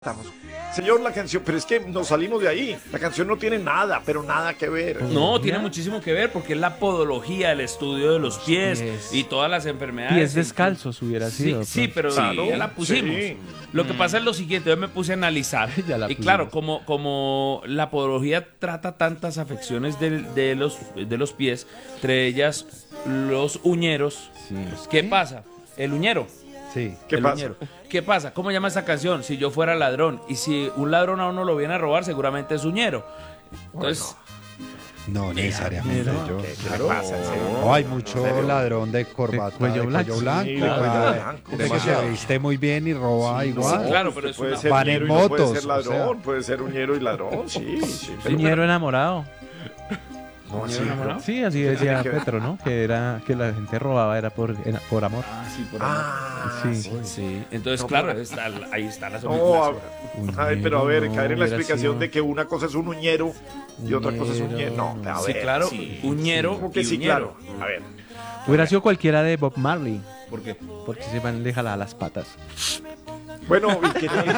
Señor, la canción, pero es que nos salimos de ahí. La canción no tiene nada, pero nada que ver. No, tiene muchísimo que ver porque es la podología, el estudio de los pies y todas las enfermedades. Pies descalzos hubiera sido. Sí, pero claro, ya la pusimos. sí. Lo que pasa es lo siguiente, yo me puse a analizar. Y claro, como la podología trata tantas afecciones de los pies, entre ellas los uñeros, ¿qué pasa? El uñero. Sí. ¿Qué El pasa? uñero. ¿Qué pasa? ¿Cómo llama esta canción? Si yo fuera ladrón. Y si un ladrón a uno lo viene a robar, seguramente es uñero. Entonces, No necesariamente. ¿Qué le pasa? ¿En serio? No, hay mucho ladrón de corbata, de cuello blanco, Sí, de cuello blanco, de que demasiado. se viste muy bien y roba igual. claro, pero es Puede una... ser Van en uñero y no puede motos, ser ladrón, puede ser uñero y ladrón, sí. Uñero enamorado. No, sí, enamorado? Sí, así tiene decía que ver? Petro, ¿no? Que la gente robaba era por amor. Sí, por Sí. Sí, entonces, No, claro, pero- ahí está la No, solución. pero a ver, no, caer en la hubiera explicación sido- de que una cosa es un uñero y otra cosa es un uñero. No, a Sí, ver. claro, uñero ¿Cómo que y sí, uñero. claro? A ver. Hubiera sido cualquiera de Bob Marley, ¿Por qué? porque se van de jalar las patas. Bueno, ¿y qué tiene?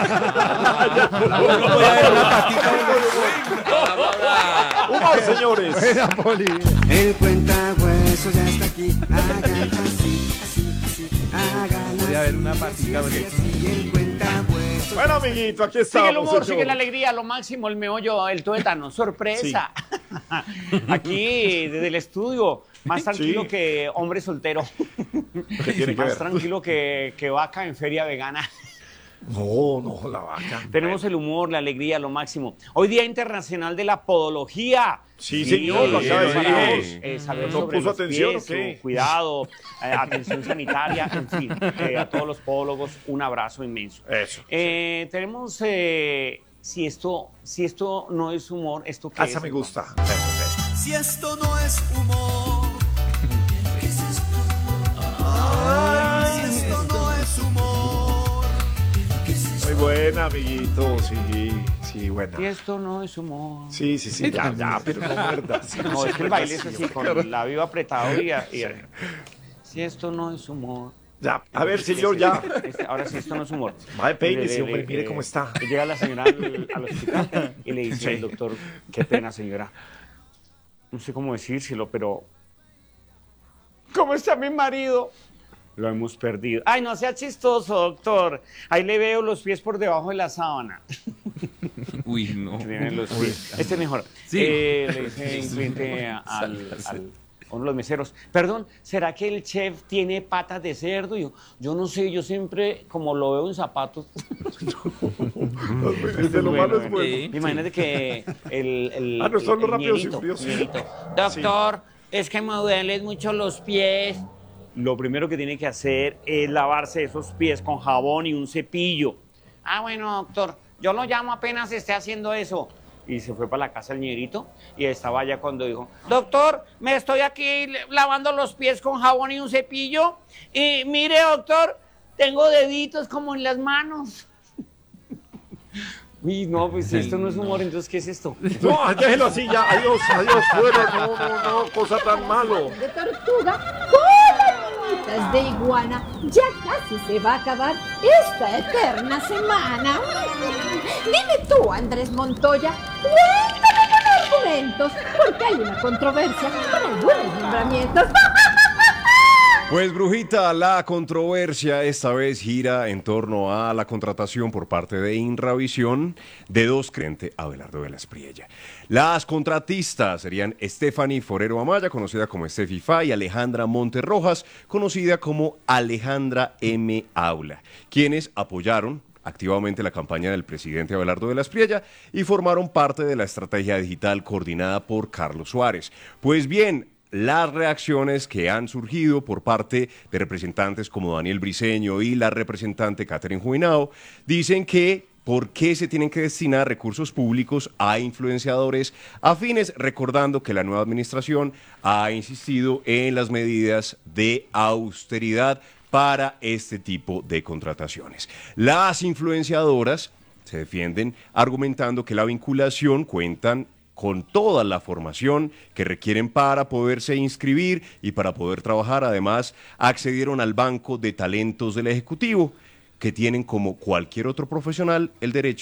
¡Humor, señores! Era Poli. El cuentahueso ya está aquí. Hagan así, así, así. Hagan Podría haber una patita, así, así. El cuentahueso. Bueno, amiguito, aquí Sigue estamos. el humor, señor. sigue la alegría, lo máximo, el meollo, el tuétano, sorpresa. Aquí, desde el estudio, más tranquilo Sí. que hombre soltero. ¿Qué tiene que Más ver? tranquilo que vaca en feria vegana. No, la vaca. Tenemos el humor, la alegría, lo máximo. Hoy Día Internacional de la Podología. Sí, señor, lo acaba de para decir. saber ¿No sobre puso los atención pies, o qué? su cuidado, atención sanitaria, en fin. A todos los podólogos, un abrazo inmenso. Eso. Tenemos, si esto no es humor, ¿esto qué es? Esa me gusta. Si esto no es humor. ¿Qué es esto? Ay, si esto no es humor. ¿Qué es esto? Muy buena, amiguito. Sí, buena. Si esto no es humor. Sí, ya, pero no muerdas. No, es que el baile es así, con el labio apretado y si esto no es humor. Ya, a ver, señor, ya. Ahora sí, esto no es humor. Va de peínese, hombre, mire cómo está. Llega la señora al hospital y le dice Sí. al doctor, qué pena, señora. No sé cómo decírselo, pero... ¿Cómo está mi marido? Lo hemos perdido. Ay, no sea chistoso, doctor. Ahí le veo los pies por debajo de la sábana. Uy, no. Tienen los pies. Este es mejor. Sí. Le dice un cliente a uno de los meseros, perdón, ¿será que el chef tiene patas de cerdo? Yo no sé, yo siempre, como lo veo en zapatos. De lo malo es bueno. Sí. Imagínate que el No son los el rápidos y ñerito, furiosos. ñerito, doctor, es que me duelen mucho los pies. Lo primero que tiene que hacer es lavarse esos pies con jabón y un cepillo. Ah, bueno, doctor, yo lo llamo apenas esté haciendo eso. Y se fue para la casa el ñerito y estaba allá cuando dijo, doctor, me estoy aquí lavando los pies con jabón y un cepillo. Y mire, doctor, tengo deditos como en las manos. Uy, no, pues esto no es humor, entonces, ¿qué es esto? No, déjelo así ya. Adiós, fuera. No, cosa tan malo. De tortuga con manitas de iguana. Ya casi se va a acabar esta eterna semana. Dime tú, Andrés Montoya, cuéntame con argumentos, porque hay una controversia con algunos nombramientos. Pues Brujita, la controversia esta vez gira en torno a la contratación por parte de Inravisión de dos clientes Abelardo de la Espriella. Las contratistas serían Stephanie Forero Amaya, conocida como Steffi Fa, y Alejandra Monterrojas, conocida como Alejandra M. Aula, quienes apoyaron activamente la campaña del presidente Abelardo de la Espriella y formaron parte de la estrategia digital coordinada por Carlos Suárez. Pues bien, las reacciones que han surgido por parte de representantes como Daniel Briceño y la representante Catherine Juinao dicen que ¿por qué se tienen que destinar recursos públicos a influenciadores afines? Recordando que la nueva administración ha insistido en las medidas de austeridad para este tipo de contrataciones. Las influenciadoras se defienden argumentando que la vinculación cuentan con toda la formación que requieren para poderse inscribir y para poder trabajar. Además, accedieron al banco de talentos del Ejecutivo. que tienen como cualquier otro profesional el derecho